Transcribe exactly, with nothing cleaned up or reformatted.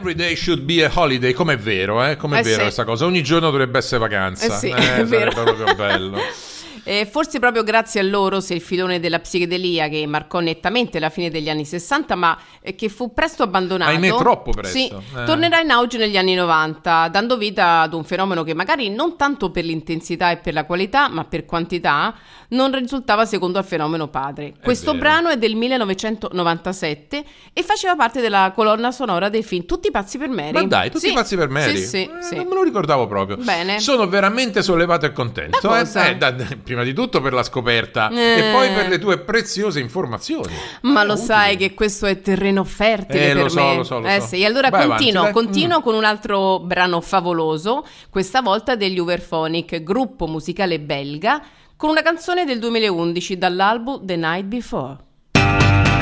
Every day should be a holiday, com'è vero, eh? Com'è Eh vero sì. questa cosa? Ogni giorno dovrebbe essere vacanza. Eh sì, eh, è vero. sarebbe proprio bello. E forse proprio grazie a loro se il filone della psichedelia, che marcò nettamente la fine degli anni sessanta, ma eh, che fu presto abbandonato, Ahimè, troppo presto. sì, Eh. tornerà in auge negli anni novanta, dando vita ad un fenomeno che magari non tanto per l'intensità e per la qualità, ma per quantità, non risultava secondo al fenomeno padre. Questo vero. brano è del millenovecentonovantasette e faceva parte della colonna sonora del film Tutti pazzi per Mary. Ma dai, tutti Sì, pazzi per Mary? Sì, sì, Eh, sì. Non me lo ricordavo proprio. Bene. Sono veramente sollevato e contento. Da eh. cosa? Eh, da- da- prima di tutto per la scoperta Eh. e poi per le tue preziose informazioni. Ma Eh, lo utili. sai che questo è terreno fertile Eh, per lo so, me. lo so, lo eh so. sì, allora Vai continuo, avanti, dai. continuo Mm. con un altro brano favoloso, questa volta degli Uberphonic, gruppo musicale belga, con una canzone del duemilaundici dall'album The Night Before.